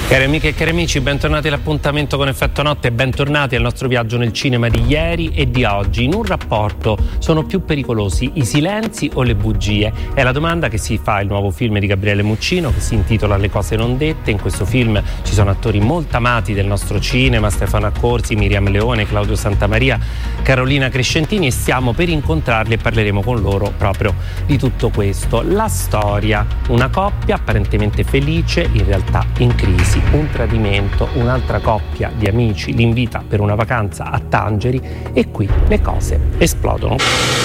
Cari amiche e cari amici, bentornati all'appuntamento con Effetto Notte e bentornati al nostro viaggio nel cinema di ieri e di oggi. In un rapporto sono più pericolosi i silenzi o le bugie? È la domanda che si fa il nuovo film di Gabriele Muccino che si intitola Le cose non dette. In questo film ci sono attori molto amati del nostro cinema, Stefano Accorsi, Miriam Leone, Claudio Santamaria, Carolina Crescentini, e stiamo per incontrarli e parleremo con loro proprio di tutto questo. La storia, una coppia apparentemente felice, in realtà in crisi. Un tradimento, un'altra coppia di amici li invita per una vacanza a Tangeri e qui le cose esplodono.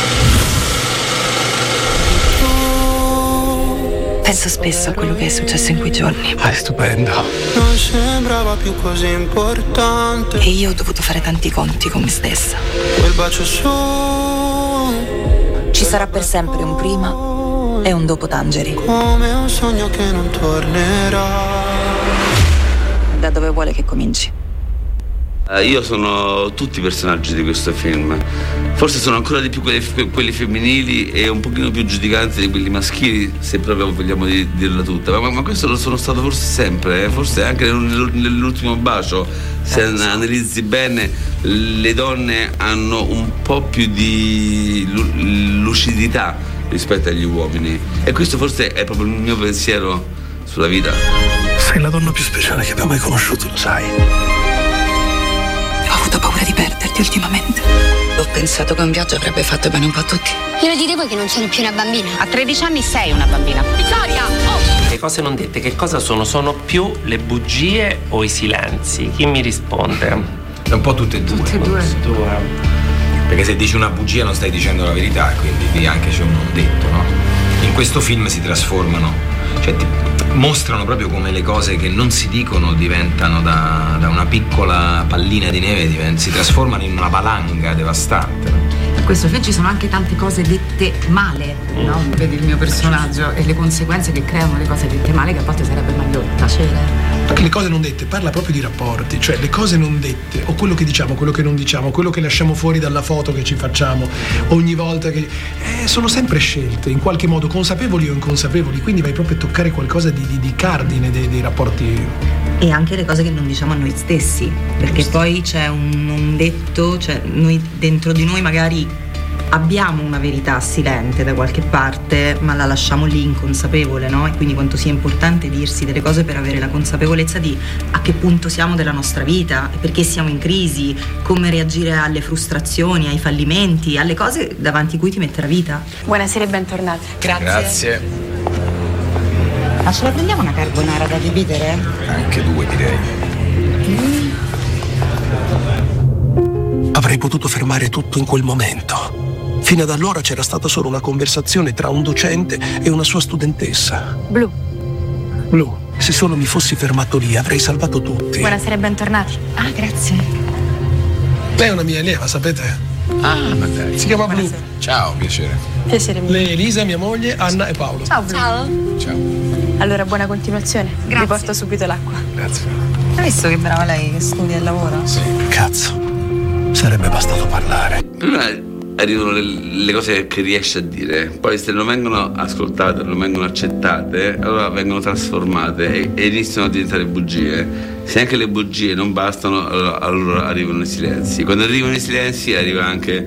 Penso spesso a quello che è successo in quei giorni. È stupendo. Non sembrava più così importante. E io ho dovuto fare tanti conti con me stessa. Quel bacio su. Ci sarà per sempre un prima e un dopo Tangeri. Come un sogno che non tornerà. Da dove vuole che cominci? Io sono tutti i personaggi di questo film. Forse sono ancora di più quelli femminili e un pochino più giudicanti di quelli maschili, se proprio vogliamo dirla tutta. Ma questo lo sono stato forse sempre, forse anche nell'ultimo bacio. Se analizzi bene, le donne hanno un po' più di lucidità rispetto agli uomini. E questo forse è proprio il mio pensiero sulla vita. Sei la donna più speciale che abbia mai conosciuto, lo sai. Ho avuto paura di perderti ultimamente. Ho pensato che un viaggio avrebbe fatto bene un po' a tutti. Glielo dite voi che non sono più una bambina? A 13 anni sei una bambina. Vittoria! Oh! Le cose non dette che cosa sono? Sono più le bugie o i silenzi? Chi mi risponde? È un po' tutte e due. Tutte e due. Perché se dici una bugia non stai dicendo la verità, quindi anche c'è un non detto, no? In questo film si trasformano, cioè mostrano proprio come le cose che non si dicono diventano da una piccola pallina di neve, si trasformano in una valanga devastante, no? In questo film ci sono anche tante cose dette male, no? Vedi il mio personaggio e le conseguenze che creano le cose dette male, che a volte sarebbe meglio tacere. Le cose non dette parla proprio di rapporti, cioè le cose non dette, o quello che diciamo, quello che non diciamo, quello che lasciamo fuori dalla foto che ci facciamo ogni volta che sono sempre scelte, in qualche modo consapevoli o inconsapevoli, quindi vai proprio a toccare qualcosa di cardine dei rapporti. E anche le cose che non diciamo a noi stessi, perché poi c'è un non detto, cioè noi dentro di noi magari abbiamo una verità silente da qualche parte, ma la lasciamo lì inconsapevole, no? E quindi quanto sia importante dirsi delle cose per avere la consapevolezza di a che punto siamo della nostra vita, perché siamo in crisi, come reagire alle frustrazioni, ai fallimenti, alle cose davanti cui ti mette la vita. Buonasera e bentornati. Grazie. Ma ce la prendiamo una carbonara da dividere? Anche due, direi. Avrei potuto fermare tutto in quel momento. Fino ad allora c'era stata solo una conversazione tra un docente e una sua studentessa. Blu. Se solo mi fossi fermato lì avrei salvato tutti. Buonasera e bentornati. Ah, grazie. Lei è una mia allieva, sapete? Ah, ma dai. Si chiama Blu. Ciao, piacere. Piacere mio. Lei è Elisa, mia moglie, Anna e Paolo. Ciao Blu. Ciao. Allora, buona continuazione. Grazie. Vi porto subito l'acqua. Grazie. Hai visto che brava lei che studia e lavora? Sì. Cazzo, sarebbe bastato parlare. Prima arrivano le cose che riesce a dire, poi se non vengono ascoltate, non vengono accettate, allora vengono trasformate e iniziano a diventare bugie. Se anche le bugie non bastano, allora arrivano i silenzi. Quando arrivano i silenzi arriva anche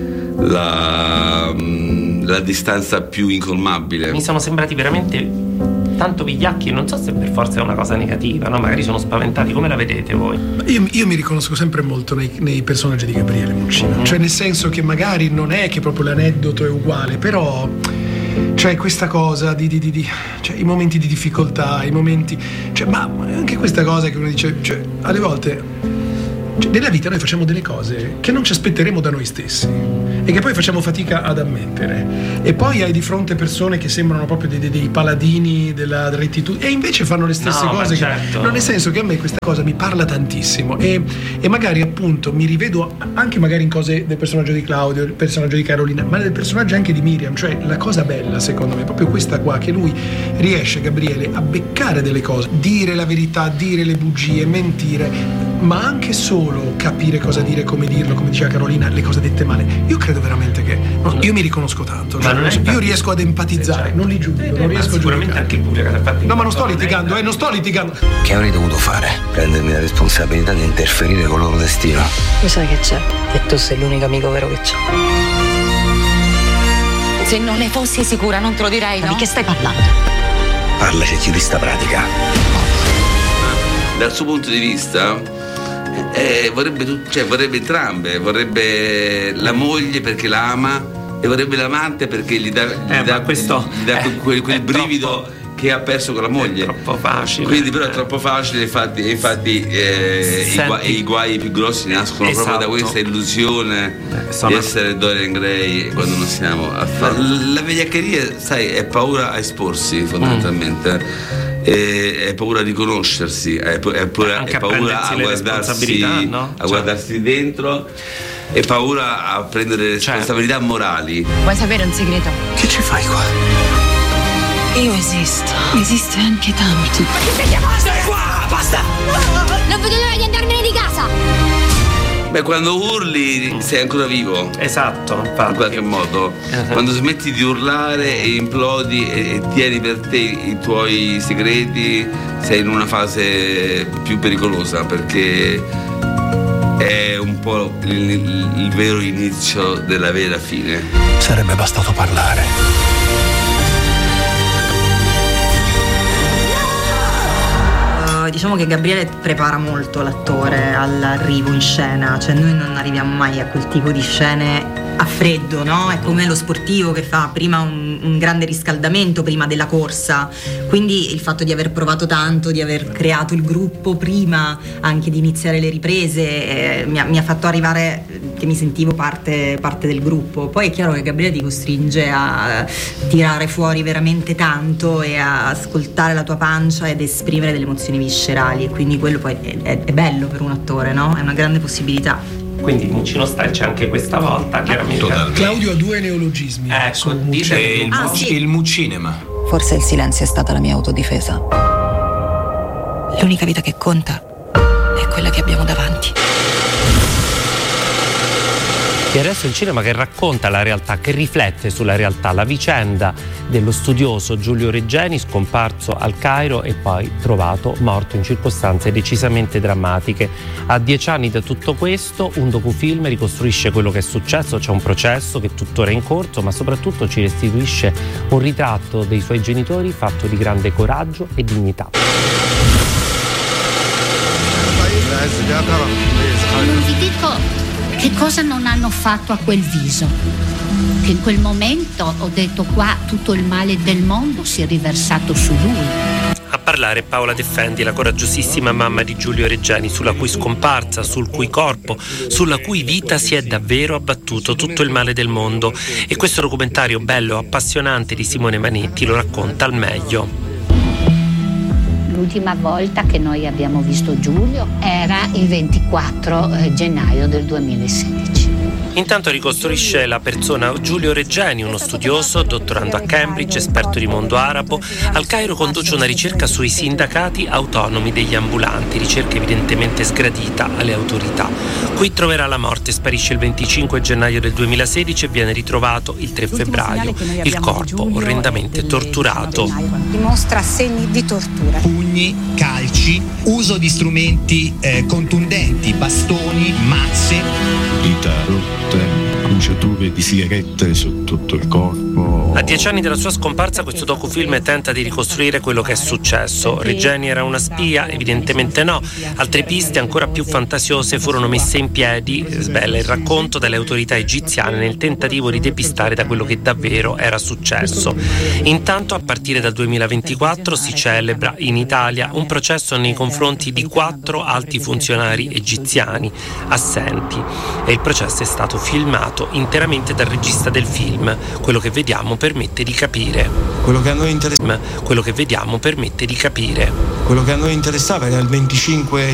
la distanza più incolmabile. Mi sono sembrati veramente tanto vigliacchi, non so se per forza è una cosa negativa, no? Magari sono spaventati. Come la vedete voi? Io mi riconosco sempre molto nei personaggi di Gabriele Muccino, cioè nel senso che magari non è che proprio l'aneddoto è uguale, però c'è questa cosa cioè i momenti di difficoltà, i momenti, cioè, ma anche questa cosa che uno dice, cioè alle volte, cioè, nella vita noi facciamo delle cose che non ci aspetteremo da noi stessi e che poi facciamo fatica ad ammettere, e poi hai di fronte persone che sembrano proprio dei paladini della rettitudine e invece fanno le stesse cose certo. No, nel senso che a me questa cosa mi parla tantissimo e magari appunto mi rivedo anche magari in cose del personaggio di Claudio, del personaggio di Carolina, ma del personaggio anche di Miriam. Cioè la cosa bella secondo me è proprio questa qua, che lui riesce, Gabriele, a beccare delle cose, dire la verità, dire le bugie, mentire, ma anche solo capire cosa dire, come dirlo, come diceva Carolina, le cose dette male. Io credo veramente che io mi riconosco tanto, io riesco ad empatizzare, non li giudico, non riesco a giudicare. Anche il pubblico, no, ma non sto litigando, non sto litigando. Che avrei dovuto fare? Prendermi la responsabilità di interferire con il loro destino. Lo sai che c'è? E tu sei l'unico amico vero che c'è. Se non ne fossi sicura non te lo direi, no? Di che stai parlando? Parlaci e chiudi sta pratica. Dal suo punto di vista vorrebbe entrambe, vorrebbe la moglie perché la ama e vorrebbe l'amante perché gli dà quel brivido troppo, che ha perso con la moglie. È troppo facile. Quindi però è troppo facile, infatti i guai più grossi nascono proprio da questa illusione di essere Dorian Gray quando non siamo la vigliaccheria, sai, è paura a esporsi fondamentalmente. È paura a riconoscersi, è paura a guardarsi dentro, è paura a prendere responsabilità morali. Vuoi sapere un segreto? Che ci fai qua? Io esisto anche tanto. Ma che vediamo? Stai qua, basta! Non vedo l'ora di andarmene di casa! Beh, quando urli sei ancora vivo. Esatto, infatti. In qualche modo. Quando smetti di urlare e implodi e tieni per te i tuoi segreti, sei in una fase più pericolosa, perché è un po' il vero inizio della vera fine. Sarebbe bastato parlare. Diciamo che Gabriele prepara molto l'attore all'arrivo in scena, cioè noi non arriviamo mai a quel tipo di scene a freddo, no? È come lo sportivo che fa prima un grande riscaldamento prima della corsa, quindi il fatto di aver provato tanto, di aver creato il gruppo prima anche di iniziare le riprese mi ha fatto arrivare che mi sentivo parte del gruppo. Poi è chiaro che Gabriele ti costringe a tirare fuori veramente tanto e a ascoltare la tua pancia ed esprimere delle emozioni viscerali, e quindi quello poi è bello per un attore, no? È una grande possibilità. Quindi Muccino Style c'è anche questa volta, chiaramente. Claudio ha 2 neologismi. Ecco, il Muccinema. Forse il silenzio è stata la mia autodifesa. L'unica vita che conta è quella che abbiamo davanti. E adesso il cinema che racconta la realtà, che riflette sulla realtà, la vicenda dello studioso Giulio Regeni, scomparso al Cairo e poi trovato morto in circostanze decisamente drammatiche. A 10 anni da tutto questo, un docufilm ricostruisce quello che è successo, c'è un processo che tuttora è in corso, ma soprattutto ci restituisce un ritratto dei suoi genitori fatto di grande coraggio e dignità. Non vi dico che cosa non hanno fatto a quel viso, che in quel momento ho detto qua tutto il male del mondo si è riversato su lui. A parlare Paola De Fendi, la coraggiosissima mamma di Giulio Regeni, sulla cui scomparsa, sul cui corpo, sulla cui vita si è davvero abbattuto tutto il male del mondo, e questo documentario bello, appassionante di Simone Manetti lo racconta al meglio. L'ultima volta che noi abbiamo visto Giulio era il 24 gennaio del 2016. Intanto ricostruisce la persona Giulio Regeni, uno studioso, dottorando a Cambridge, esperto di mondo arabo. Al Cairo conduce una ricerca sui sindacati autonomi degli ambulanti, ricerca evidentemente sgradita alle autorità. Qui troverà la morte, sparisce il 25 gennaio del 2016 e viene ritrovato il 3 febbraio. Il corpo orrendamente torturato. Dimostra segni di tortura. Pugni, calci, uso di strumenti contundenti, bastoni, mazze. Dita rotte, bruciature di sigarette su tutto il corpo. A 10 anni dalla sua scomparsa questo docufilm tenta di ricostruire quello che è successo. Regeni era una spia? Evidentemente no. Altre piste ancora più fantasiose furono messe in piedi, svela il racconto, dalle autorità egiziane nel tentativo di depistare da quello che davvero era successo. Intanto a partire dal 2024 si celebra in Italia un processo nei confronti di 4 alti funzionari egiziani assenti, e il processo è stato filmato interamente dal regista del film. Quello che vediamo permette di capire. Quello che a noi interessava era il 25